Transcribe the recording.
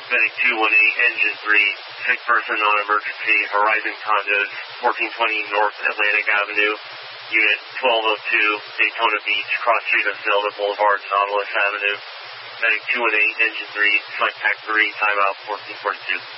Medic 218, Engine 3, sick person on emergency, Horizon Condos, 1420 North Atlantic Avenue, Unit 1202, Daytona Beach, Cross Street of Zelda Boulevard, Nautilus Avenue. Medic 218, Engine 3, Select Pack 3, timeout 1442.